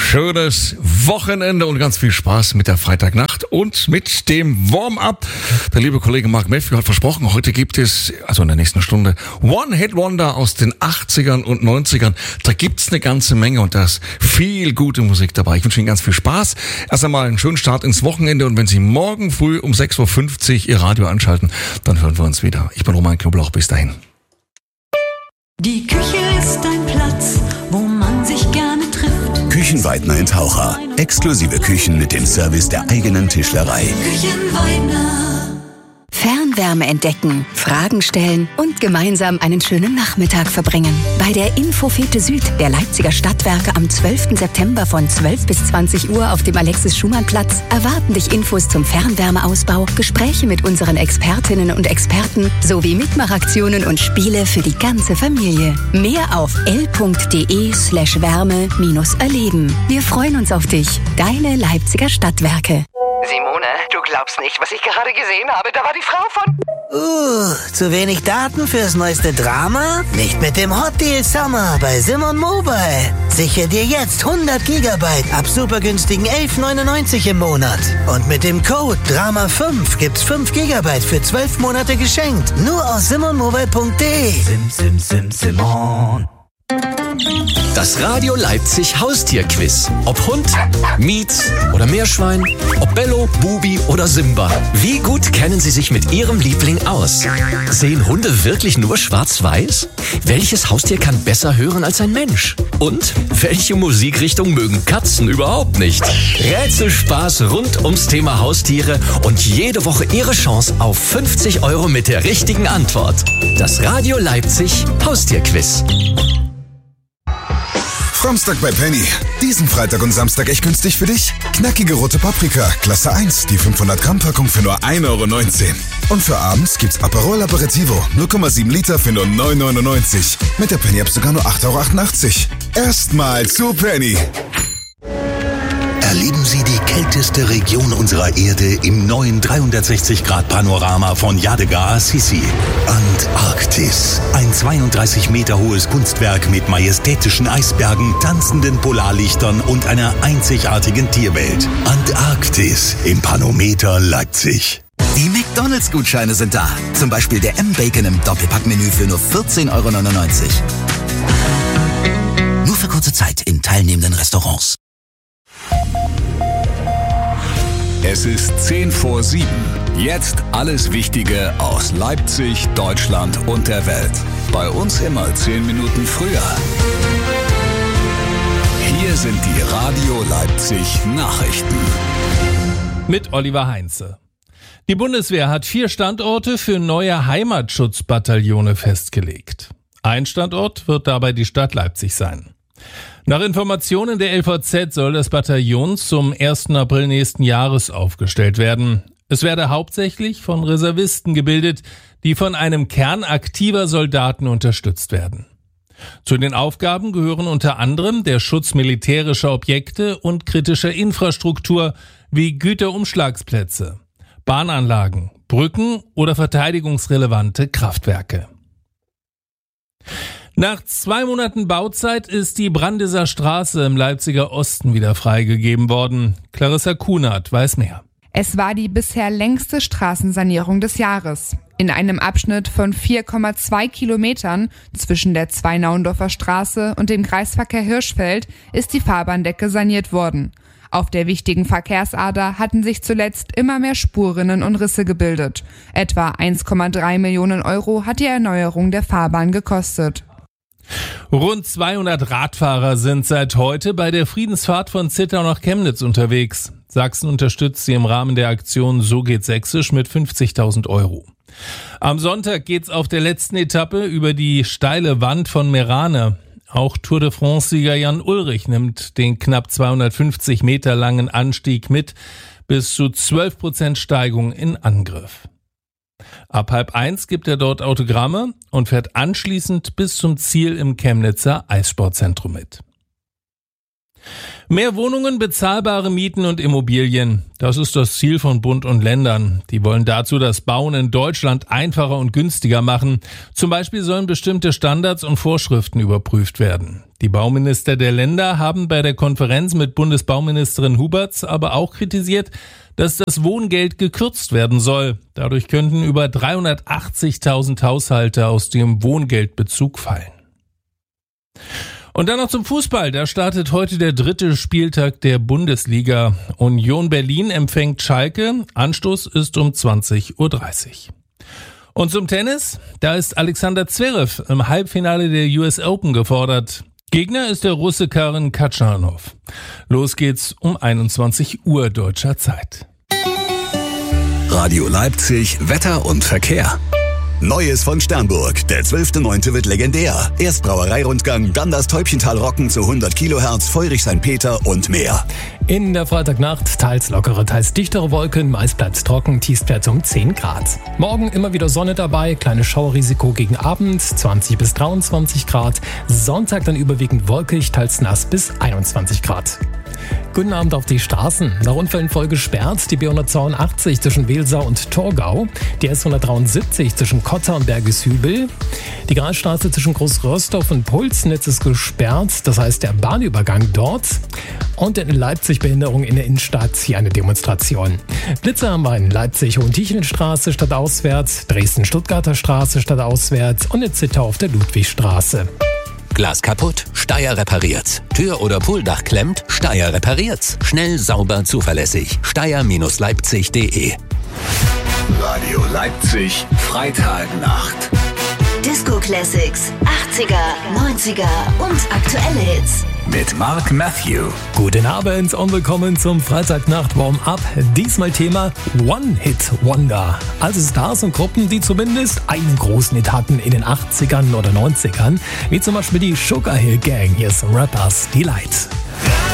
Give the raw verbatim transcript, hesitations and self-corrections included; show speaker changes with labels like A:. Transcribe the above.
A: schönes Wochenende und ganz viel Spaß mit der Freitagnacht und mit dem Warm-up. Der liebe Kollege Mark Matthew hat versprochen, heute gibt es, also in der nächsten Stunde, One-Hit-Wonder aus den achtzigern und neunzigern. Da gibt's eine ganze Menge und da ist viel gute Musik dabei. Ich wünsche Ihnen ganz viel Spaß. Erst einmal einen schönen Start ins Wochenende und wenn Sie morgen früh um sechs Uhr fünfzig Ihr Radio anschalten, dann hören wir uns wieder. Ich bin Roman Knoblauch. Bis dahin.
B: Die Küche ist ein Platz, wo man sich gerne trifft.
C: Küchenweidner in Taucher. Exklusive Küchen mit dem Service der eigenen Tischlerei.
B: Küchenweidner.
D: Fernwärme entdecken, Fragen stellen und gemeinsam einen schönen Nachmittag verbringen. Bei der Infofete Süd der Leipziger Stadtwerke am zwölften September von zwölf bis zwanzig Uhr auf dem Alexis-Schumann-Platz erwarten dich Infos zum Fernwärmeausbau, Gespräche mit unseren Expertinnen und Experten sowie Mitmachaktionen und Spiele für die ganze Familie. Mehr auf l.de slash wärme minus erleben. Wir freuen uns auf dich. Deine Leipziger Stadtwerke.
E: Simone, du glaubst nicht, was ich gerade gesehen habe. Da war die Frau von...
F: Uh, zu wenig Daten fürs neueste Drama? Nicht mit dem Hot Deal Summer bei Simon Mobile. Sichere dir jetzt hundert Gigabyte ab super günstigen elf neunundneunzig im Monat. Und mit dem Code Drama fünf gibt's fünf Gigabyte für zwölf Monate geschenkt. Nur aus simonmobile punkt de.
G: Sim, sim, sim, Simon. Das Radio Leipzig Haustierquiz. Ob Hund, Mietz oder Meerschwein, ob Bello, Bubi oder Simba. Wie gut kennen Sie sich mit Ihrem Liebling aus? Sehen Hunde wirklich nur schwarz-weiß? Welches Haustier kann besser hören als ein Mensch? Und welche Musikrichtung mögen Katzen überhaupt nicht? Rätselspaß rund ums Thema Haustiere und jede Woche Ihre Chance auf fünfzig Euro mit der richtigen Antwort. Das Radio Leipzig Haustierquiz.
C: Samstag bei Penny. Diesen Freitag und Samstag echt günstig für dich? Knackige rote Paprika, Klasse eins, die fünfhundert Gramm Packung für nur ein Euro neunzehn. Und für abends gibt's Aperol Aperitivo, null Komma sieben Liter für nur neun Euro neunundneunzig. Mit der Penny-App sogar nur acht Euro achtundachtzig. Erstmal zu Penny.
H: Erleben Sie die kälteste Region unserer Erde im neuen dreihundertsechzig Grad Panorama von Yadega Assisi. Antarktis. Ein zweiunddreißig Meter hohes Kunstwerk mit majestätischen Eisbergen, tanzenden Polarlichtern und einer einzigartigen Tierwelt. Antarktis im Panometer Leipzig.
I: Die McDonalds-Gutscheine sind da. Zum Beispiel der M-Bacon im Doppelpackmenü für nur vierzehn Euro neunundneunzig. Nur für kurze Zeit in teilnehmenden Restaurants.
J: Es ist zehn vor sieben. Jetzt alles Wichtige aus Leipzig, Deutschland und der Welt. Bei uns immer zehn Minuten früher. Hier sind die Radio Leipzig Nachrichten.
K: Mit Oliver Heinze. Die Bundeswehr hat vier Standorte für neue Heimatschutzbataillone festgelegt. Ein Standort wird dabei die Stadt Leipzig sein. Nach Informationen der L V Z soll das Bataillon zum ersten April nächsten Jahres aufgestellt werden. Es werde hauptsächlich von Reservisten gebildet, die von einem Kern aktiver Soldaten unterstützt werden. Zu den Aufgaben gehören unter anderem der Schutz militärischer Objekte und kritischer Infrastruktur wie Güterumschlagsplätze, Bahnanlagen, Brücken oder verteidigungsrelevante Kraftwerke. Nach zwei Monaten Bauzeit ist die Brandeser Straße im Leipziger Osten wieder freigegeben worden. Clarissa Kunert weiß mehr.
L: Es war die bisher längste Straßensanierung des Jahres. In einem Abschnitt von vier Komma zwei Kilometern zwischen der Zweinaundorfer Straße und dem Kreisverkehr Hirschfeld ist die Fahrbahndecke saniert worden. Auf der wichtigen Verkehrsader hatten sich zuletzt immer mehr Spurrinnen und Risse gebildet. Etwa eins Komma drei Millionen Euro hat die Erneuerung der Fahrbahn gekostet.
K: Rund zweihundert Radfahrer sind seit heute bei der Friedensfahrt von Zittau nach Chemnitz unterwegs. Sachsen unterstützt sie im Rahmen der Aktion So geht Sächsisch mit fünfzigtausend Euro. Am Sonntag geht's auf der letzten Etappe über die steile Wand von Merane. Auch Tour de France-Sieger Jan Ullrich nimmt den knapp zweihundertfünfzig Meter langen Anstieg mit bis zu zwölf Prozent Steigung in Angriff. Ab halb eins gibt er dort Autogramme und fährt anschließend bis zum Ziel im Chemnitzer Eissportzentrum mit. Mehr Wohnungen, bezahlbare Mieten und Immobilien. Das ist das Ziel von Bund und Ländern. Die wollen dazu das Bauen in Deutschland einfacher und günstiger machen. Zum Beispiel sollen bestimmte Standards und Vorschriften überprüft werden. Die Bauminister der Länder haben bei der Konferenz mit Bundesbauministerin Huberts aber auch kritisiert, dass das Wohngeld gekürzt werden soll. Dadurch könnten über dreihundertachtzigtausend Haushalte aus dem Wohngeldbezug fallen. Und dann noch zum Fußball. Da startet heute der dritte Spieltag der Bundesliga. Union Berlin empfängt Schalke. Anstoß ist um zwanzig Uhr dreißig. Und zum Tennis. Da ist Alexander Zverev im Halbfinale der U S Open gefordert. Gegner ist der Russe Karen Khachanov. Los geht's um einundzwanzig Uhr deutscher Zeit.
J: Radio Leipzig, Wetter und Verkehr.
H: Neues von Sternburg. Der zwölfte neunte wird legendär. Erst Brauereirundgang, dann das Täubchental Rocken zu hundert Kilohertz, Feurig Sankt Peter und mehr.
M: In der Freitagnacht teils lockere, teils dichtere Wolken, meist bleibt's trocken, Tiefstwert um zehn Grad. Morgen immer wieder Sonne dabei, kleines Schauerrisiko gegen Abend, zwanzig bis dreiundzwanzig Grad. Sonntag dann überwiegend wolkig, teils nass bis einundzwanzig Grad. Guten Abend auf die Straßen. Nach Unfällen voll gesperrt. Die B hundertzweiundachtzig zwischen Welsau und Torgau. Die S hundertdreiundsiebzig zwischen Kotter und Bergeshübel. Die Kreisstraße zwischen Großröstorf und Pulsnitz ist gesperrt. Das heißt der Bahnübergang dort. Und in Leipzig Behinderung in der Innenstadt. Hier eine Demonstration. Blitze haben wir in Leipzig Hohentiechenstraße stadtauswärts. Dresden-Stuttgarter Straße stadtauswärts. Und in Zittau auf der Ludwigstraße.
G: Glas kaputt? Steyr repariert's. Tür- oder Pooldach klemmt? Steyr repariert's. Schnell, sauber, zuverlässig. Steyr Leipzig punkt de.
J: Radio Leipzig, Freitagnacht.
N: Disco Classics, achtziger, neunziger und aktuelle Hits.
J: Mit Mark Matthew.
M: Guten Abend und willkommen zum Freitagnacht Warm-Up. Diesmal Thema One-Hit-Wonder. Also Stars und Gruppen, die zumindest einen großen Hit hatten in den achtzigern oder neunzigern. Wie zum Beispiel die Sugar Hill Gang. Hier ist Rappers Delight.